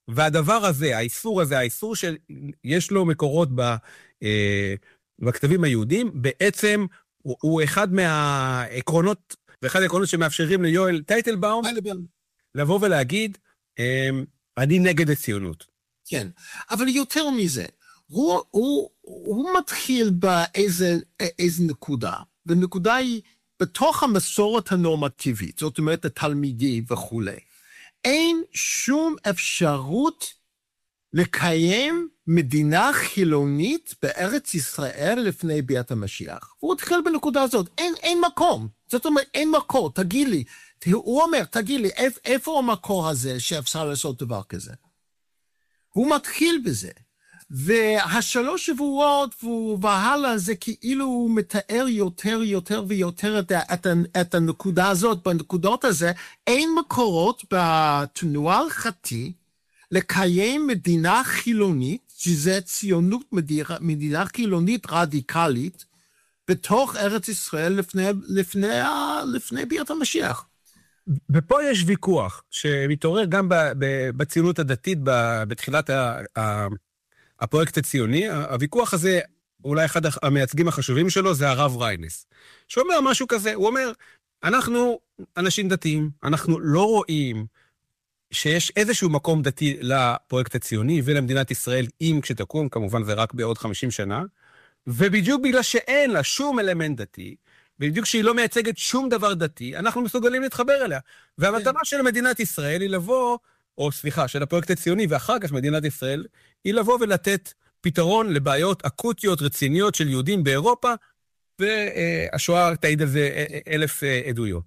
והדבר הזה, האיסור הזה, האיסור שיש לו מקורות בכתבים היהודים, בעצם הוא אחד מהעקרונות, ואחד העקרונות שמאפשרים ליואל טייטלבאום, לבוא ולהגיד, אני נגד הציונות. כן, אבל יותר מזה, הוא מתחיל באיזה נקודה, ונקודה היא בתוך המסורת הנורמטיבית, זאת אומרת התלמידי וכו'. אין שום אפשרות לקיים מדינה חילונית בארץ ישראל לפני ביאת המשיח. הוא התחיל בנקודה הזאת, אין מקום. זאת אומרת, אין מקור, תגיד לי. הוא אומר, תגיד לי, איפה המקור הזה שאפשר לעשות דבר כזה? הוא מתחיל בזה. והשלוש שבועות והלאה זה כאילו הוא מתאר יותר ויותר את הנקודה הזאת. בנקודות הזה אין מקורות בתנועה ההלכתית לקיים מדינה חילונית, שזה ציונות מדינה חילונית רדיקלית, בתוך ארץ ישראל לפני ביאת המשיח. ופה יש ויכוח שמתעורר גם בציונות הדתית בתחילת הפרויקט הציוני. הוויכוח הזה, אולי אחד המייצגים החשובים שלו, זה הרב ריינס, שאומר משהו כזה, הוא אומר, אנחנו אנשים דתיים, אנחנו לא רואים שיש איזשהו מקום דתי לפרויקט הציוני ולמדינת ישראל, אם כשתקום, כמובן זה רק בעוד 50 שנה, ובדיוק בגלל שאין לה שום אלמנט דתי, בדיוק שהיא לא מייצגת שום דבר דתי, אנחנו מסוגלים להתחבר אליה. והמטרה של מדינת ישראל היא לבוא, או סליחה, של הפרויקט הציוני, ואחר כך מדינת ישראל, היא לבוא ולתת פתרון לבעיות אקוטיות, רציניות של יהודים באירופה, והשואה תעיד על זה 1000 עדויות.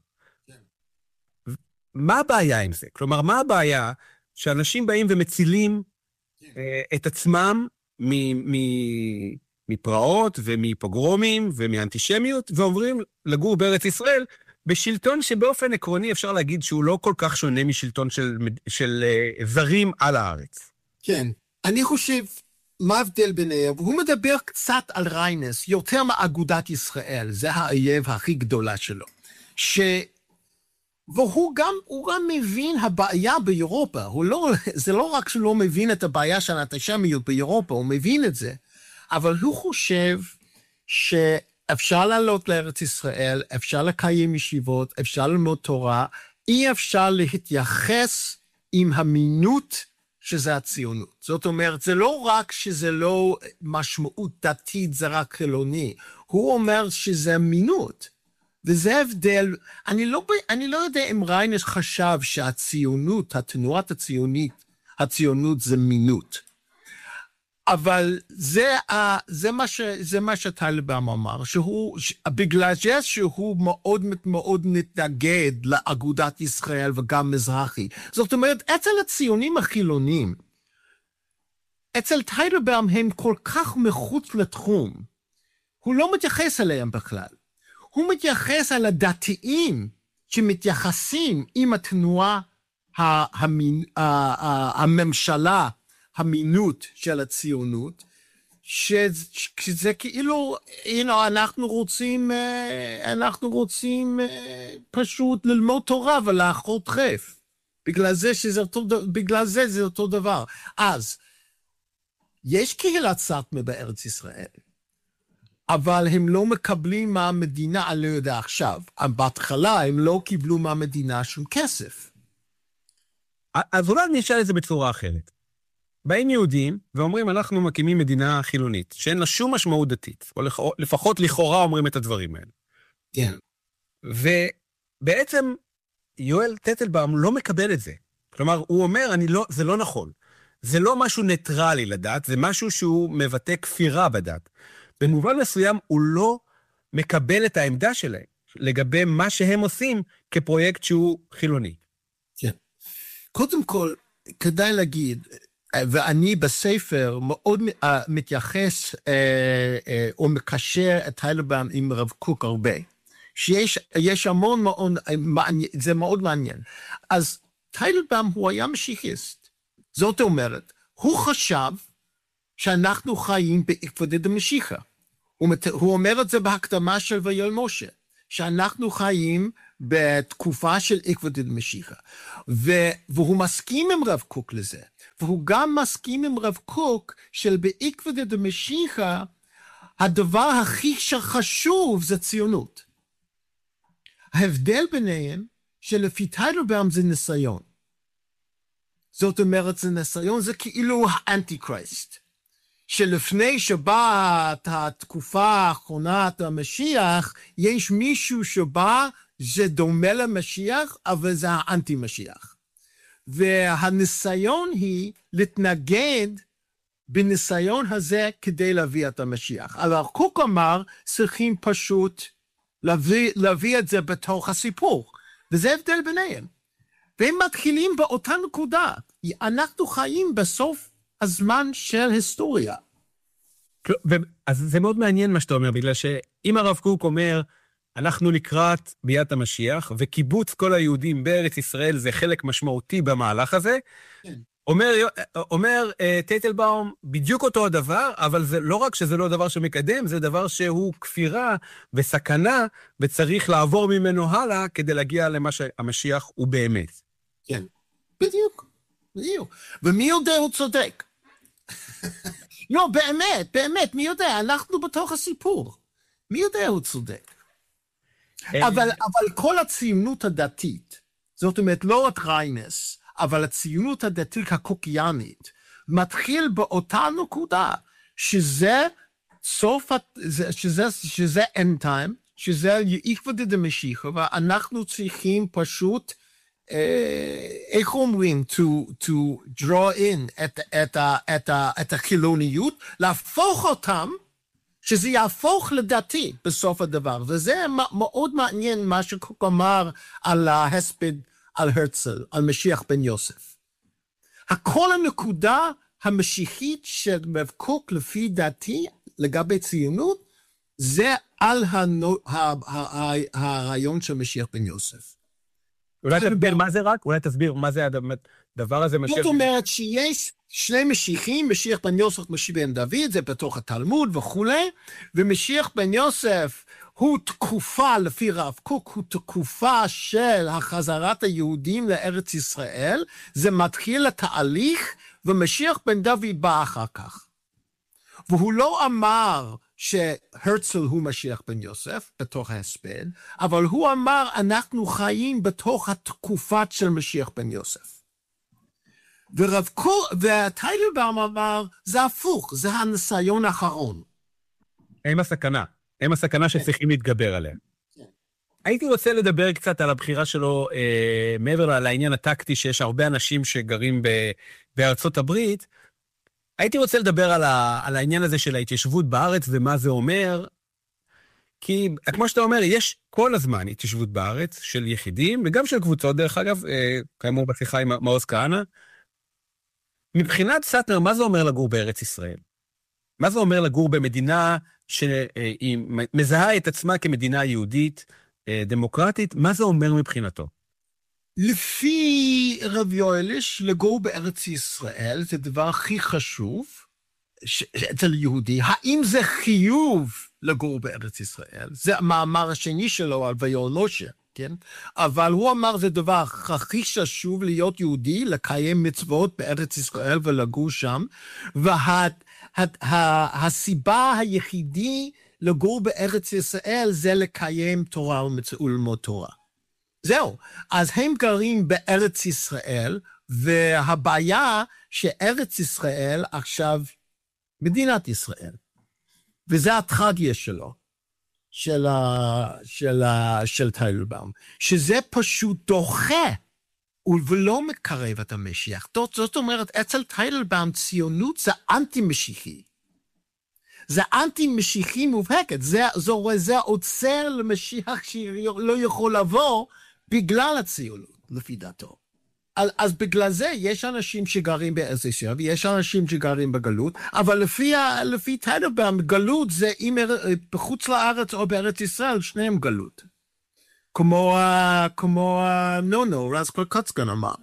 מה הבעיה עם זה? כלומר, מה הבעיה שאנשים באים ומצילים את עצמם מפרעות ומפוגרומים ומאנטישמיות, ועוברים לגור בארץ ישראל, בשלטון שבאופן עקרוני אפשר להגיד שהוא לא כל כך שונה משלטון של זרים על הארץ. כן, אני חושב, מה ההבדל ביניהם? הוא מדבר קצת על ריינס, יותר מאגודת ישראל, זה האויב הכי גדולה שלו, והוא גם מבין הבעיה באירופה, זה לא רק שהוא לא מבין את הבעיה של האנטישמיות באירופה, הוא מבין את זה, אבל הוא חושב שאפשר לעלות לארץ ישראל, אפשר לקיים ישיבות, אפשר ללמוד תורה, אי אפשר להתייחס עם המינות שזה הציונות. זאת אומרת, זה לא רק שזה לא משמעות דתית, זה רק חילוני, הוא אומר שזה מינות. וזה הבדל, אני לא יודע אם ריינס חשב שהציונות, התנועת הציונות זה מינות. אבל זה מה שטיילבאום אמר, בגלל שהוא מאוד מתנגד לאגודת ישראל וגם מזרחי. זאת אומרת, אצל הציונים החילונים, אצל טיילבאום הם כל כך מחוץ לתחום, הוא לא מתייחס אליהם בכלל. הוא מתייחס על הדתיים שמתייחסים עם התנועה, הממשלה, המינות של הציונות, שזה כאילו, אנחנו רוצים פשוט ללמוד תורה ולאכול טרף. בגלל זה זה אותו דבר. אז, יש קהילת סאטמר בארץ ישראל, אבל הם לא מקבלים מהמדינה, אני לא יודע עכשיו, בהתחלה הם לא קיבלו מהמדינה שום כסף. אז אולי אני אשאל את זה בצורה אחרת. באים יהודים ואומרים, אנחנו מקימים מדינה חילונית, שאין לה שום משמעות דתית, או לפחות לכאורה אומרים את הדברים האלה. כן. ובעצם יואל טייטלבאום לא מקבל את זה. כלומר, הוא אומר, זה לא נכון. זה לא משהו ניטרלי לדת, זה משהו שהוא מבטא כפירה בדת. במובן מסוים הוא לא מקבל את העמדה שלהם, לגבי מה שהם עושים כפרויקט שהוא חילוני. כן. קודם כל, כדאי להגיד, ואני בספר מאוד מתייחס או מקשר את טיילבאום עם רב קוק הרבה, שיש המון מאוד, זה מאוד מעניין. אז טיילבאום הוא היה משיחיסט. זאת אומרת, הוא חשב שאנחנו חיים בעקבותי דמשיחא. הוא אומר את זה בהקדמה של ויואל משה, שאנחנו חיים בתקופה של עקבא דמשיחא. והוא מסכים עם רב קוק לזה. והוא גם מסכים עם רב קוק של בעקבא דמשיחא, הדבר הכי חשוב זה ציונות. ההבדל ביניהם שלפי טייטלבאום זה ניסיון. זאת אומרת, זה ניסיון, זה כאילו האנטי-קריסט. שלפני שבאה התקופה האחרונה המשיח, יש מישהו שבא, זה דומה למשיח, אבל זה האנטי-משיח. והניסיון היא להתנגד בניסיון הזה כדי להביא את המשיח. אבל קוק אמר, צריכים פשוט להביא את זה בתוך הסיפור. וזה הבדל ביניהם. והם מתחילים באותה נקודה. אנחנו חיים בסוף הזמן של היסטוריה. אז זה מאוד מעניין מה שאתה אומר, בגלל שאם הרב קוק אומר, אנחנו לקראת ביאת המשיח, וקיבוץ כל היהודים בארץ ישראל זה חלק משמעותי במהלך הזה, כן. אומר טייטלבאום בדיוק אותו הדבר, אבל זה לא רק שזה לא דבר שמקדם, זה דבר שהוא כפירה וסכנה, וצריך לעבור ממנו הלאה כדי להגיע למה שהמשיח הוא באמת. כן, בדיוק. ומי יודע הוא צודק? לא, באמת, מי יודע? אנחנו בתוך הסיפור. מי יודע הוא צודק? אבל כל הציונות הדתית, זאת אומרת, לא רק ריינס, אבל הציונות הדתית הקוקיאנית, מתחיל באותה נקודה, שזה סוף, שזה end time, שזה עקבא דמשיחא, ואנחנו צריכים פשוט, איך אומרים, to draw in את החילוניות, להפוך אותם, שזה יהפוך לדתי בסוף הדבר. וזה מאוד מעניין מה שקוק אמר על ההספד, על הרצל, על משיח בן יוסף. הכל הנקודה המשיחית של רב קוק לפי דעתי, לגבי ציונות, זה על הרעיון של משיח בן יוסף. אולי תסביר מה זה רק? אולי תסביר מה זה הדבר הזה? זאת אומרת שיש שני משיחים, משיח בן יוסף, משיח בן דוד, זה בתוך התלמוד וכו', ומשיח בן יוסף הוא תקופה, לפי רב קוק, הוא תקופה של החזרת היהודים לארץ ישראל, זה מתחיל התהליך, ומשיח בן דוד בא אחר כך. והוא לא אמר שהרצל הוא משיח בן יוסף, בתוך ההספד, אבל הוא אמר, אנחנו חיים בתוך התקופה של משיח בן יוסף. וטייטלבאום אמר, זה הפוך, זה הניסיון האחרון. הם הסכנה שצריכים להתגבר עליה. הייתי רוצה לדבר קצת על הבחירה שלו, מעבר לעניין הטקטי, שיש הרבה אנשים שגרים בארצות הברית, הייתי רוצה לדבר על העניין הזה של ההתיישבות בארץ ומה זה אומר, כי כמו שאתה אומר, יש כל הזמן התיישבות בארץ של יחידים, וגם של קבוצות דרך אגב, כאמור בשיחה עם מעוז כהנא, מבחינת סטנר, מה זה אומר לגור בארץ ישראל? מה זה אומר לגור במדינה שהיא מזהה את עצמה כמדינה יהודית, דמוקרטית? מה זה אומר מבחינתו? לפי רב יואליש, לגור בארץ ישראל זה הדבר הכי חשוב אצל יהודי. האם זה חיוב לגור בארץ ישראל? זה המאמר השני שלו על ויולושה. כן? אבל הוא אמר זה דבר הכי חשוב להיות יהודי, לקיים מצוות בארץ ישראל ולגור שם, והסיבה היחידי לגור בארץ ישראל זה לקיים תורה וללמוד תורה. זהו, אז הם גרים בארץ ישראל, והבעיה שארץ ישראל עכשיו מדינת ישראל, וזה הטרגדיה שלו. של טייטלבאום, שזה פשוט דוחה ולא מקרב את המשיח. זאת אומרת, אצל טייטלבאום ציונות זה אנטי-משיחי. זה אנטי-משיחי מובהקת. זה עוצר למשיח שלא יכול לבוא בגלל הציונות, לפי דעתו. אז בגלל זה יש אנשים שגרים בארץ ישראל, ויש אנשים שגרים בגלות, אבל לפי טייטלבאום, גלות זה אם בחוץ לארץ או בארץ ישראל, שניהם גלות. כמו נונו, רז קרקוצקן אמר.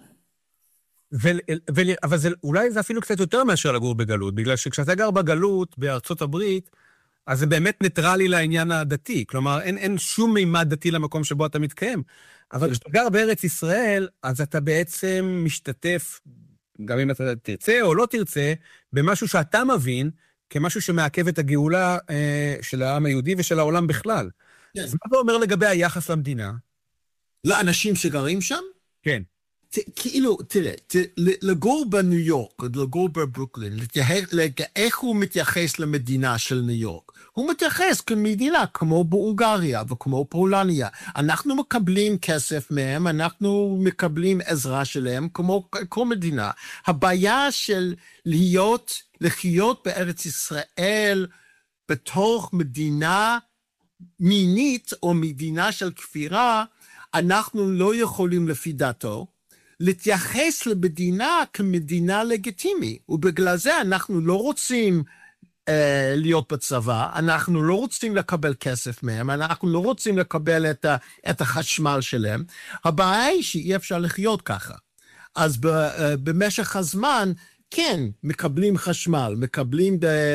אבל אולי זה אפילו קצת יותר מאשר לגור בגלות, בגלל שכשאתה גר בגלות בארצות הברית, אז זה באמת ניטרלי לעניין הדתי. כלומר, אין שום מימד דתי למקום שבו אתה מתקיים. אבל כשאתה גר בארץ ישראל, אז אתה בעצם משתתף, גם אם אתה תרצה או לא תרצה, במשהו שאתה מבין, כמשהו שמעכב את הגאולה של העם היהודי ושל העולם בכלל. כן. אז מה זה אומר לגבי היחס למדינה? לאנשים שגרים שם? כן. כאילו, תראה, לגור בניו יורק, לגור בברוקלין, איך הוא מתייחס למדינה של ניו יורק? הוא מתייחס כמדינה כמו בהונגריה וכמו פולניה. אנחנו מקבלים כסף מהם, אנחנו מקבלים עזרה שלהם כמו כל מדינה. הבעיה של לחיות בארץ ישראל בתוך מדינה מינית או מדינה של כפירה, אנחנו לא יכולים לפי דעתו להתייחס למדינה כמדינה לגיטימית, ובגלל זה אנחנו לא רוצים להיות בצבא, אנחנו לא רוצים לקבל כסף מהם, אנחנו לא רוצים לקבל את החשמל שלהם. הבעיה היא שאי אפשר לחיות ככה. אז במשך הזמן, כן, מקבלים חשמל, מקבלים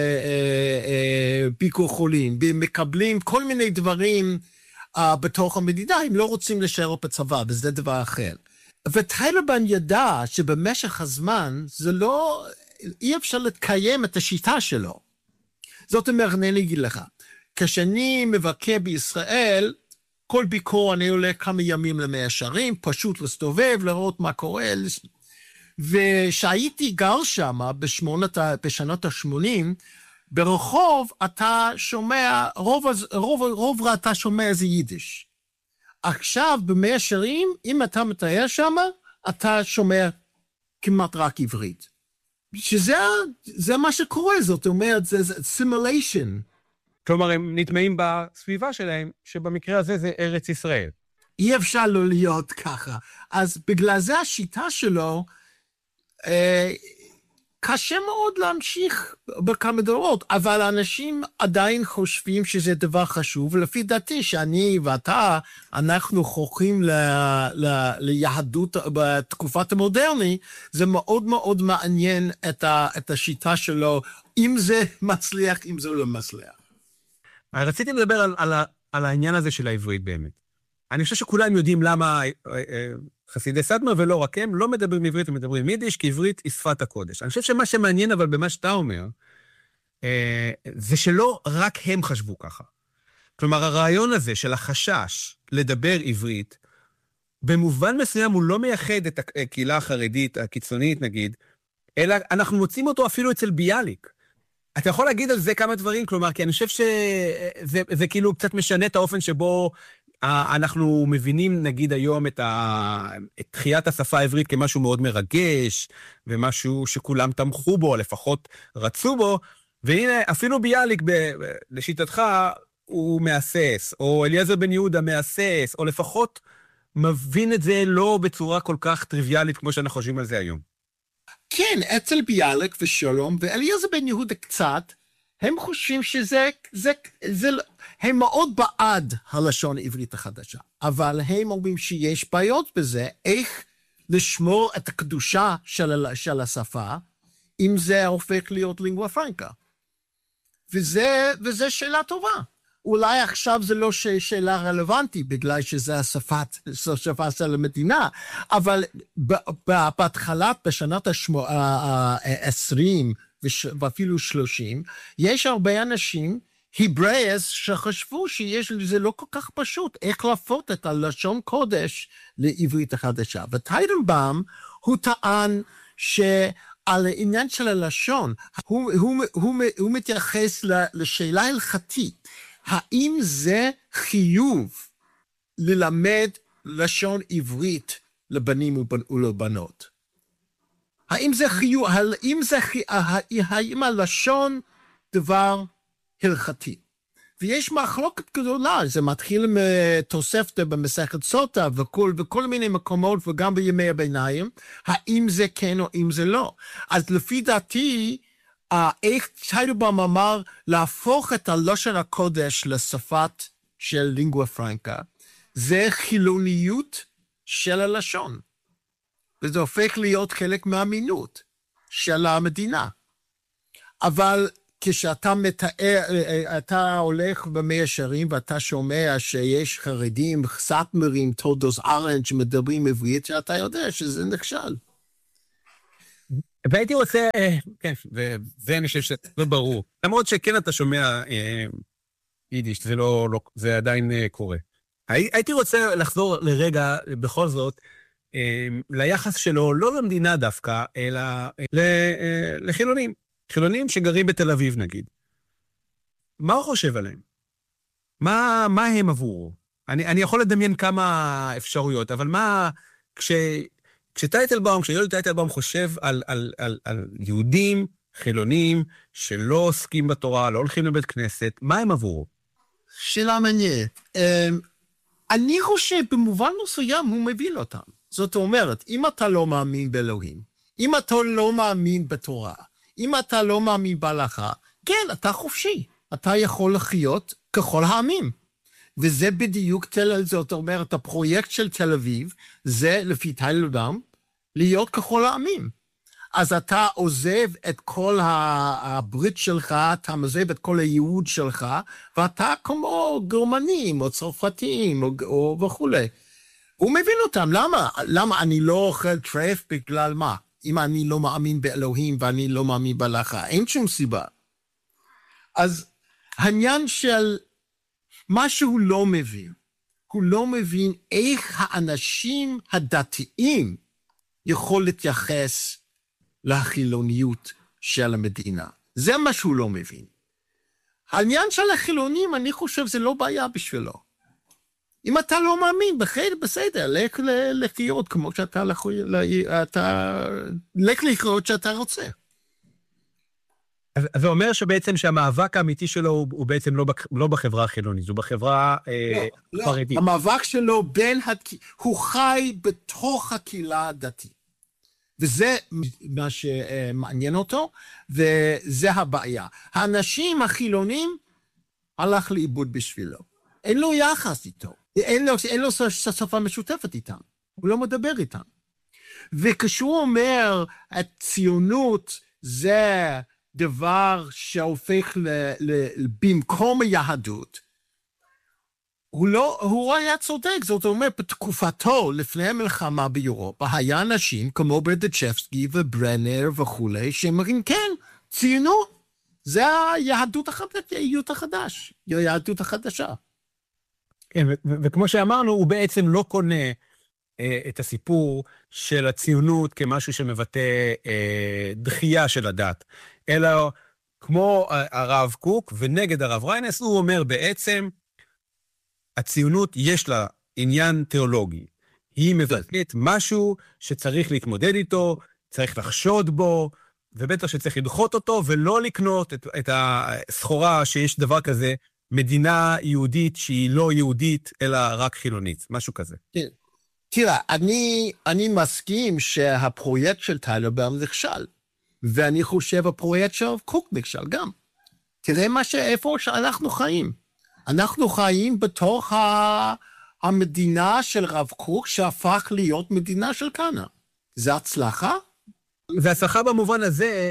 ביקור חולים, מקבלים כל מיני דברים בתוך המדינה, הם לא רוצים להישאר בצבא, וזה דבר אחר. וטייטלבן ידע שבמשך הזמן זה לא, אי אפשר להתקיים את השיטה שלו. זאת אומרת, אני אגיד לך, כשאני מבקר בישראל, כל ביקור אני עולה כמה ימים למאה שערים, פשוט להסתובב, לראות מה קורה. ושהייתי גר שם בשנות ה-80, ברחוב אתה שומע, רוב אתה שומע איזה יידיש. עכשיו במאה שערים, אם אתה מתאר שם, אתה שומע כמעט רק עברית. שזה מה שקורה, זאת אומרת, זה simulation. כלומר, הם נטמעים בסביבה שלהם, שבמקרה הזה זה ארץ ישראל. אי אפשר לא להיות ככה. אז בגלל זה השיטה שלו, קשה מאוד להמשיך בכמה דורות, אבל האנשים עדיין חושבים שזה דבר חשוב, ולפי דעתי שאני ואתה, אנחנו חוכים ליהדות בתקופת המודרני, זה מאוד מאוד מעניין את השיטה שלו, אם זה מצליח, אם זה לא מצליח. רציתי לדבר על העניין הזה של העברית באמת. אני חושב שכולם יודעים למה חסידי סדמה ולא רק הם לא מדברים עברית, הם מדברים יידיש, כי עברית היא שפת הקודש. אני חושב שמה שמעניין אבל במה שאתה אומר, זה שלא רק הם חשבו ככה. כלומר, הרעיון הזה של החשש לדבר עברית, במובן מסוים הוא לא מייחד את הקהילה החרדית, הקיצונית נגיד, אלא אנחנו מוצאים אותו אפילו אצל ביאליק. אתה יכול להגיד על זה כמה דברים? כלומר, כי אני חושב שזה כאילו קצת משנה את האופן שבו אנחנו מבינים, נגיד, היום את תחיית השפה העברית כמשהו מאוד מרגש, ומשהו שכולם תמכו בו, לפחות רצו בו, והנה, אפילו ביאליק, לשיטתך, הוא מאסס, או אליעזר בן יהודה מאסס, או לפחות מבין את זה לא בצורה כל כך טריוויאלית, כמו שאנחנו חושבים על זה היום. כן, אצל ביאליק ושלום, ואליעזר בן יהודה קצת, הם חושבים הם מאוד בעד הלשון העברית החדשה, אבל הם אומרים שיש בעיות בזה, איך לשמור את הקדושה של השפה, אם זה הופך להיות לינגואה פרנקה. וזה שאלה טובה. אולי עכשיו זה לא שאלה רלוונטית, בגלל שזה השפה של המדינה, אבל בהתחלת, בשנת ה-20, ואפילו 30, יש הרבה אנשים, היברייס, שחשבו שזה לא כל כך פשוט, איך להפוך את הלשון קודש לעברית החדשה. וטייטלבאום, הוא טען שעל העניין של הלשון, הוא מתייחס לשאלה הלכתית, האם זה חיוב ללמד לשון עברית לבנים ולבנות? האם זה חיוב, האם הלשון דבר הלכתי? ויש מחלוקת גדולה, זה מתחיל מתוספתא במסכת סוטה וכל מיני מקומות וגם בימי הביניים, האם זה כן או אם זה לא. אז לפי דעתי, איך טייטלבאום אמר להפוך את הלשון הקודש לשפת של לינגואה פרנקה, זה חילוניות של הלשון. וזה הופך להיות חלק מהאמינות של המדינה. אבל כשאתה מתאר, אתה הולך במאה שערים ואתה שומע שיש חרדים, סאטמרים, טודוס ארנג' מדברים עברית, שאתה יודע שזה נכשל. והייתי רוצה, כן, וזה אני חושב שזה ברור. למרות שכן אתה שומע יידיש, זה עדיין קורה. הייתי רוצה לחזור לרגע, בכל זאת, ליחס שלו, לא למדינה דווקא, אלא לחילונים. חילונים שגרים בתל אביב, נגיד. מה הוא חושב עליהם? מה הם עבורו? אני יכול לדמיין כמה אפשרויות, אבל מה, כשיולי טייטלבאום חושב על יהודים, חילונים, שלא עוסקים בתורה, לא הולכים לבית כנסת, מה הם עבורו? שאלה מעניינת. אני חושב במובן מסוים הוא מבין אותם. זאת אומרת, אם אתה לא מאמין באלוהים, אם אתה לא מאמין בתורה, אם אתה לא מאמין בהלכה, כן, אתה חופשי. אתה יכול לחיות ככל העמים. וזה בדיוק, זאת אומרת, הפרויקט של תל אביב, זה לפי טייטלבאום, להיות ככל העמים. אז אתה עוזב את כל הברית שלך, אתה עוזב את כל הייעוד שלך, ואתה כמו גרמנים או צרפתים או וכו'. הוא מבין אותם, למה אני לא אוכל טרף בגלל מה? אם אני לא מאמין באלוהים ואני לא מאמין בהלכה, אין שום סיבה. אז העניין של מה שהוא לא מבין, הוא לא מבין איך האנשים הדתיים יכול להתייחס לחילוניות של המדינה. זה מה שהוא לא מבין. העניין של החילונים, אני חושב, זה לא בעיה בשבילו. אם אתה לא מאמין, בסדר, לך לחיות כמו שאתה, לך לחיות שאתה רוצה. אז זה אומר שבעצם שהמאבק האמיתי שלו הוא בעצם לא בחברה החילונית, הוא בחברה חרדית. המאבק שלו הוא חי בתוך הקהילה הדתית. וזה מה שמעניין אותו, וזה הבעיה. האנשים החילונים הלך לאיבוד בשבילו. אין לו יחס איתו. אין לו שפה משותפת איתם. הוא לא מדבר איתם. וכשהוא אומר, הציונות זה דבר שהופך במקום היהדות, הוא היה צודק, זאת אומרת, בתקופתו, לפני המלחמה באירופה, היה אנשים כמו ברדיצ'בסקי וברנר וכולי, שאומרים, כן, ציונות, זה היהדות החדשה. כן, וכמו שאמרנו, הוא בעצם לא קונה את הסיפור של הציונות כמשהו שמבטא דחייה של הדת, אלא כמו הרב קוק ונגד הרב ריינס, הוא אומר בעצם, הציונות יש לה עניין תיאולוגי. היא מבטאת משהו שצריך להתמודד איתו, צריך לחשוד בו, ובטח שצריך לדחות אותו, ולא לקנות את הסחורה שיש דבר כזה, מדינה יהודית שהיא לא יהודית, אלא רק חילונית, משהו כזה. תראה, אני מסכים שהפרויקט של טייטלבאום נכשל, ואני חושב הפרויקט של קוק נכשל גם. תראה איפה שאנחנו חיים. אנחנו חיים בתוך המדינה של רב קוק, שהפך להיות מדינה של קנא. זה הצלחה? זה הצלחה במובן הזה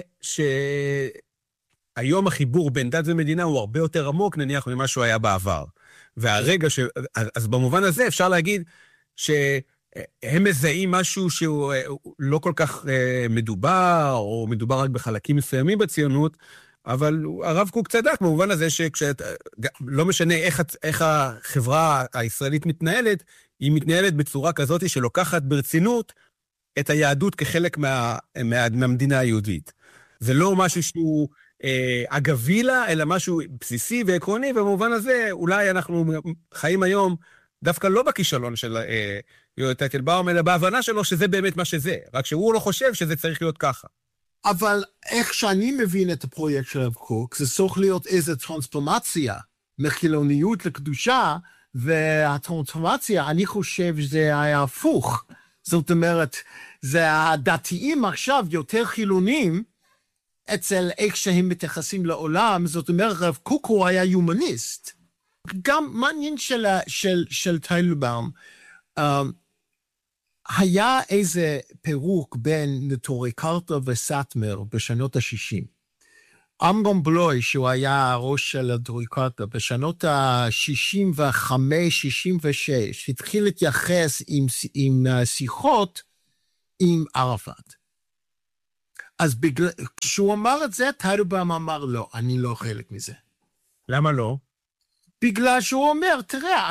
שהיום החיבור בין דת ומדינה הוא הרבה יותר עמוק, נניח, ממה שהוא היה בעבר. והרגע אז במובן הזה אפשר להגיד שהם מזהים משהו שהוא לא כל כך מדובר, או מדובר רק בחלקים מסוימים בציונות, אבל הרב קוק צדק במובן הזה לא משנה איך החברה הישראלית מתנהלת, היא מתנהלת בצורה כזאת שלוקחת ברצינות את היהדות כחלק מהמדינה היהודית. זה לא משהו שהוא אגבי לה, אלא משהו בסיסי ועקרוני, ובמובן הזה אולי אנחנו חיים היום דווקא לא בכישלון של יולי טייטלבאום, אלא בהבנה שלו שזה באמת מה שזה, רק שהוא לא חושב שזה צריך להיות ככה. אבל איך שאני מבין את הפרויקט של הרב קוק, זה צריך להיות איזו טרנספורמציה מחילוניות לקדושה, והטרנספורמציה, אני חושב שזה היה הפוך. זאת אומרת, זה הדתיים עכשיו יותר חילונים, אצל איך שהם מתייחסים לעולם, זאת אומרת, הרב קוק הוא היה יומניסט. גם מעניין של טייטלבאום, היה איזה פירוק בין נטורי קרתא וסאטמר בשנות ה-60. אמנון בלוי, שהוא היה הראש של הדרוקטה, בשנות ה-65-66, התחיל להתייחס עם שיחות עם ערפאת. אז כשהוא אמר את זה, טייטלבאום אמר, לא, אני לא חלק מזה. למה לא? בגלל שהוא אומר, תראה,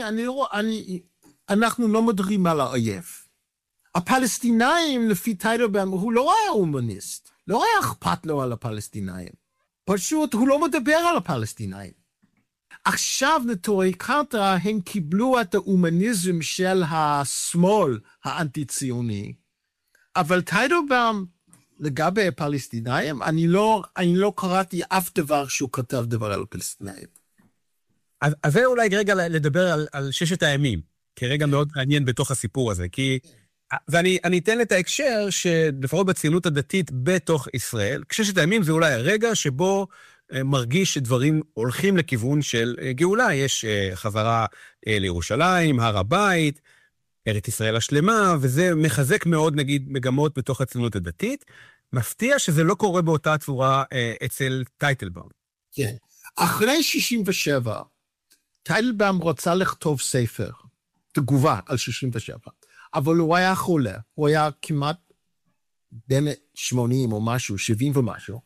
אנחנו לא מדברים על האויב. הפלסטינאים, לפי טייטלבאום, הוא לא היה הומניסט. לא היה אכפת לו על הפלסטינאים. פשוט הוא לא מדבר על הפלסטינאים. עכשיו נטורי קרתא הם קיבלו את ההומניזם של השמאל האנטי-ציוני, אבל טייטלבאום לגבי הפלסטינאים, אני לא קראתי אף דבר שהוא כתב דבר על הפלסטינאים. אז זה אולי רגע לדבר על ששת הימים, כרגע מאוד מעניין בתוך הסיפור הזה, כי... ואני אתן את ההקשר שלפחות בציונות הדתית בתוך ישראל, ששת הימים זה אולי הרגע שבו מרגיש שדברים הולכים לכיוון של גאולה, יש חזרה לירושלים, הר הבית, ארץ ישראל השלמה, וזה מחזק מאוד נגיד מגמות בתוך הציונות הדתית, מפתיע שזה לא קורה באותה צורה אצל טייטלבאום. כן, אחרי 67, טייטלבאום רוצה לכתוב ספר, תגובה על 67, אבל הוא היה חולה, הוא היה כמעט בין 80 או משהו, 70 ומשהו,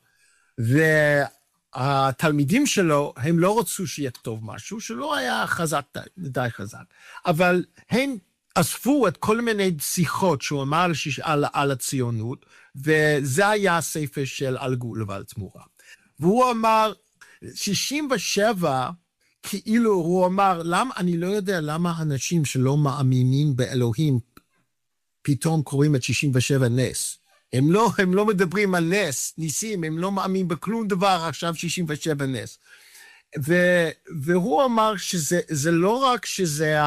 והתלמידים שלו, הם לא רצו שיכתוב משהו, שלא היה חזק, די חזק, אבל הם אספו את כל מיני שיחות שהוא אמר על הציונות, וזה היה הספר של על גאולה ועל תמורה. והוא אמר, 67, כאילו הוא אמר, אני לא יודע למה אנשים שלא מאמינים באלוהים, פתאום קוראים את 67 נס. הם לא מדברים על נס, ניסים, הם לא מאמינים בכלום דבר, עכשיו 67 נס. והוא אמר שזה לא רק שזה,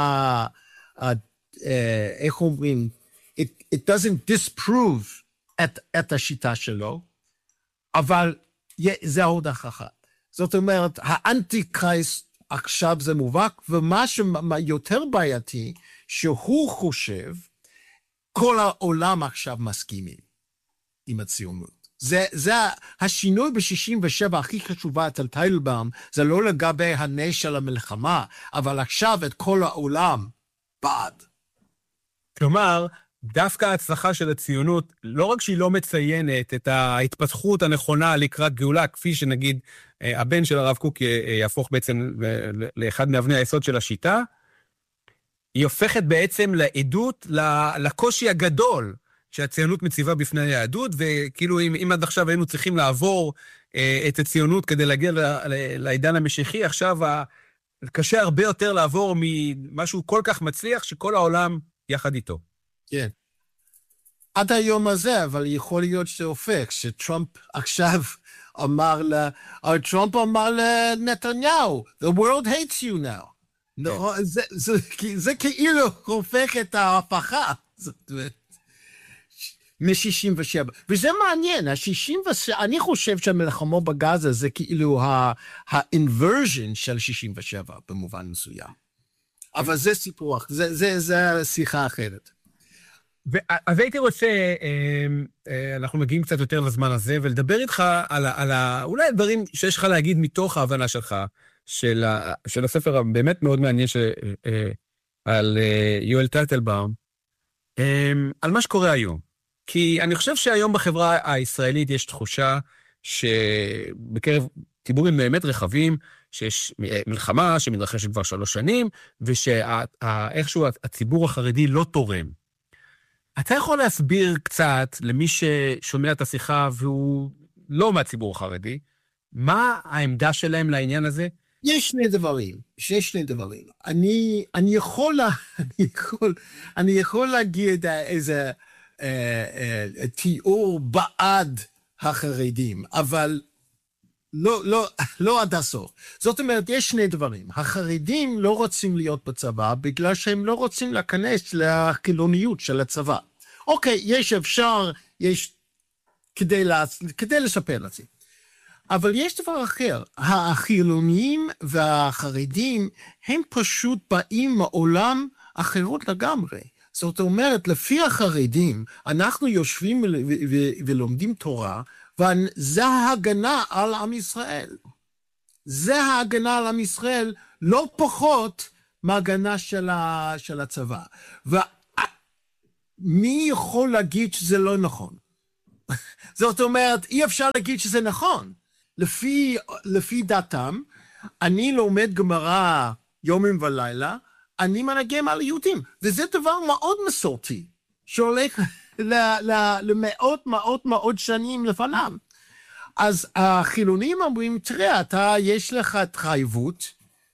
איך אומרים, it doesn't disprove את השיטה שלו, אבל זה עוד הכחה. זאת אומרת, האנטי-קרייסט עכשיו זה מובהק, ומה שיותר בעייתי, שהוא חושב, כל העולם עכשיו מסכימים עם הציונות. זה השינוי ב-67 הכי חשובה אצל טייטלבאום, זה לא לגבי הנס של המלחמה, אבל עכשיו את כל העולם בעד. כלומר, דווקא ההצלחה של הציונות, לא רק שהיא לא מציינת את ההתפתחות הנכונה לקראת גאולה, כפי שנגיד הבן של הרב קוק יהפוך בעצם לאחד מאבני היסוד של השיטה, היא הופכת בעצם לעדות לקושי הגדול שהציונות מציבה בפני היהדות, וכאילו אם עד עכשיו היינו צריכים לעבור את הציונות כדי להגיע לעידן המשיחי, עכשיו קשה הרבה יותר לעבור ממשהו כל כך מצליח שכל העולם יחד איתו. כן. עד היום הזה, אבל יכול להיות שזה הופך, שטראמפ עכשיו טראמפ אמר לנתניהו, the world hates you now. לא, זה כאילו הופך את ההפכה, מ-67. וזה מעניין, אני חושב שהמלחמה בגזה זה כאילו ה-inversion של 67 במובן מסוים. אבל זה סיפור, זה שיחה אחרת. אז הייתי רוצה, אנחנו מגיעים קצת יותר לזמן הזה, ולדבר איתך על אולי הדברים שיש לך להגיד מתוך ההבנה שלך, של הספר הבאמת מאוד מעניין על יואל טייטלבאום, על מה שקורה היום. כי אני חושב שהיום בחברה הישראלית יש תחושה שבקרב ציבורים באמת רחבים, שיש מלחמה שמתרחשת כבר 3 שנים, ושאיכשהו הציבור החרדי לא תורם. אתה יכול להסביר קצת למי ששומע את השיחה והוא לא מהציבור החרדי, מה העמדה שלהם לעניין הזה? יש שני דברים. אני יכול להגיד איזה תיאור בעד החרדים, אבל לא עד הסוף. זאת אומרת, יש שני דברים. החרדים לא רוצים להיות בצבא, בגלל שהם לא רוצים להיכנס לחילוניות של הצבא. אוקיי, יש כדי לספר לזה. אבל יש דבר אחר. החילונים והחרדים, הם פשוט באים מעולם אחרות לגמרי. זאת אומרת, לפי החרדים, אנחנו יושבים ולומדים תורה, וזה ההגנה על עם ישראל. זה ההגנה על עם ישראל, לא פחות מההגנה של הצבא. ומי יכול להגיד שזה לא נכון? זאת אומרת, אי אפשר להגיד שזה נכון. לפי דעתם, אני לומד גמרא יומים ולילה, אני מנגן על יהודים, וזה דבר מאוד מסורתי, שהולך למאות שנים לפניו. אז החילונים אומרים, תראה, יש לך התחייבות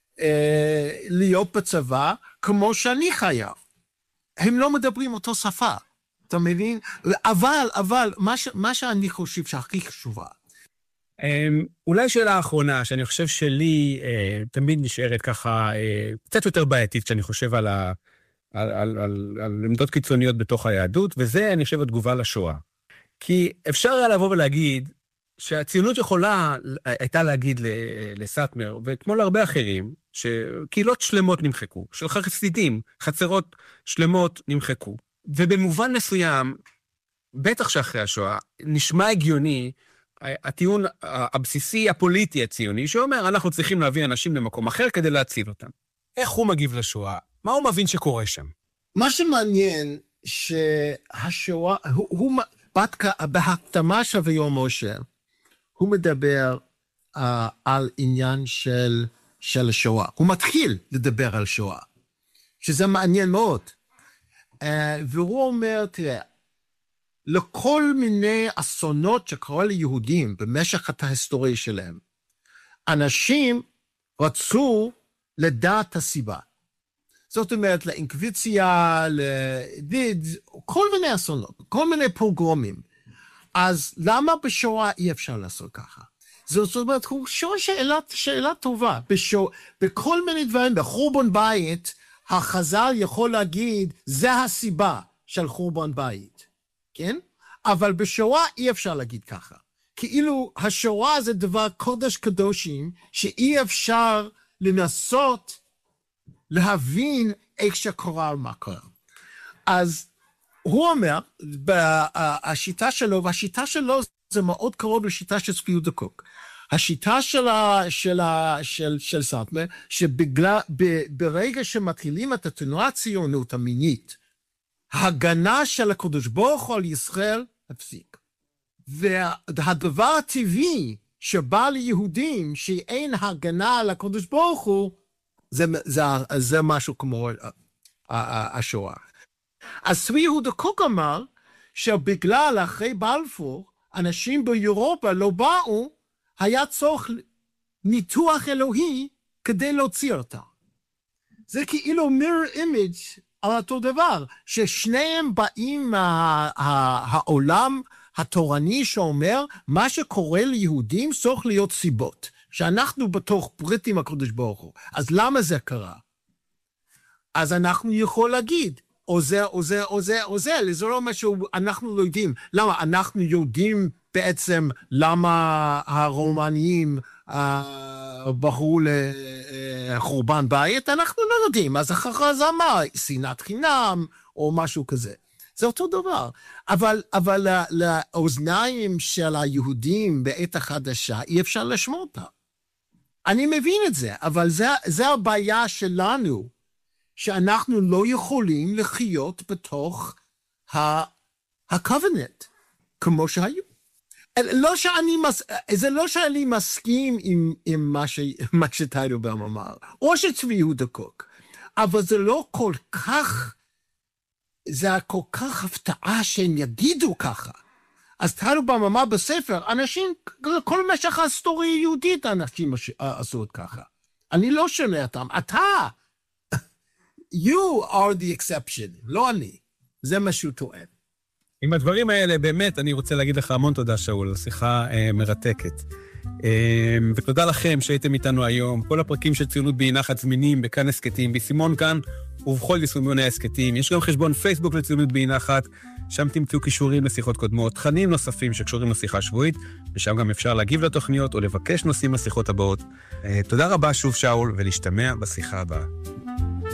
להיות בצבא כמו שאני חייב. הם לא מדברים אותו שפה, אתה מבין? אבל מה שאני חושב שהכי חשובה, אולי שאלה האחרונה, שאני חושב שלי תמיד נשארת ככה קצת יותר בעייתית, כשאני חושב על עמדות קיצוניות בתוך היהדות, וזה אני חושב התגובה לשואה. כי אפשר היה לבוא ולהגיד שהציונות הייתה להגיד לסאטמר, וכמו להרבה אחרים, שקהילות שלמות נמחקו, של חסידים, חצרות שלמות נמחקו. ובמובן מסוים, בטח שאחרי השואה, נשמע הגיוני, הטיעון הבסיסי הפוליטי הציוני, שאומר, אנחנו צריכים להביא אנשים למקום אחר כדי להציל אותם. איך הוא מגיב לשואה? מה הוא מבין שקורה שם? מה שמעניין, שהשואה, בהקדמה של ויאמר משה, הוא מדבר על עניין של השואה. הוא מתחיל לדבר על שואה, שזה מעניין מאוד. והוא אומר, תראה, לכל מיני אסונות שקרו ליהודים במשך ההיסטוריה שלהם, אנשים רצו לדעת הסיבה. זאת אומרת, לאינקוויזיציה, כל מיני אסונות, כל מיני פוגרומים. אז למה בשואה אי אפשר לעשות ככה? זאת אומרת, הוא שואל שאלה טובה. בכל מיני דברים, בחורבן בית, החז"ל יכול להגיד, זה הסיבה של חורבן בית. כן? אבל בשואה אי אפשר להגיד ככה. כאילו השואה זה דבר קודש קדושים, שאי אפשר לנסות להבין איך שקורה מה קורה. אז הוא אומר, השיטה שלו, והשיטה שלו זה מאוד קרוב לשיטה של צבי יהודה קוק. השיטה של סאטמר, שברגע שמתחילים את התנועה הציונות המינית, ההגנה של הקדוש ברוך הוא על ישראל הפסיק. והדבר הטבעי שבא ליהודים שאין הגנה על הקדוש ברוך הוא, זה משהו כמו השואה. אז צבי יהודה קוק אמר שבגלל אחרי בלפור, אנשים באירופה לא באו, היה צורך ניתוח אלוהי כדי להוציא אותה. זה כאילו mirror image על אותו דבר, ששניהם באים מהעולם התורני שאומר, מה שקורה ליהודים צריך להיות סיבות, שאנחנו בתוך ברית עם הקדוש ברוך הוא. אז למה זה קרה? אז אנחנו יכול להגיד, או זה, או זה, או זה, או זה, זה לא משהו, אנחנו לא יודעים. למה? אנחנו יודעים בעצם למה הרומנים בחרו לחורבן בית, אנחנו לא יודעים. אז אחר זה אמר, שנאת חינם, או משהו כזה. זה אותו דבר. אבל לאוזניים של היהודים בעת החדשה, אי אפשר לשמוע אותה. אני מבין את זה, אבל זה הבעיה שלנו, שאנחנו לא יכולים לחיות בתוך הקווננט, כמו שהיו. זה לא שאני מסכים עם מה שטיילרבאום אמר, או שצבי יהודה קוק, אבל זה לא כל כך, זה כל כך הפתעה שהם יגידו ככה. אז טיילרבאום אמר בספר, אנשים, כל משך ההיסטוריה היהודית, אנשים עשו את ככה. אני לא שונה אותם, אתה, you are the exception, לא אני. זה מה שהוא טוען. עם הדברים האלה, באמת, אני רוצה להגיד לך המון תודה, שאול, שיחה מרתקת. ותודה לכם שהייתם איתנו היום. כל הפרקים של ציונות באי נחת זמינים בכאן הסקטים, בסימון כאן ובכל יישומוני ההסקטים. יש גם חשבון פייסבוק לציונות באי נחת, שם תמצאו קישורים לשיחות קודמות, תכנים נוספים שקשורים לשיחה שבועית, ושם גם אפשר להגיב לתוכניות או לבקש נושאים לשיחות הבאות. תודה רבה שוב, שאול, ולהשתמע בשיחה הבאה.